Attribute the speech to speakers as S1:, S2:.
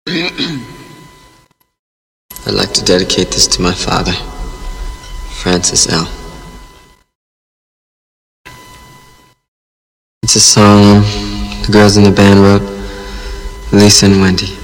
S1: I'd like to dedicate this to my father, Francis L. It's a song the girls in the band wrote, Lisa and Wendy.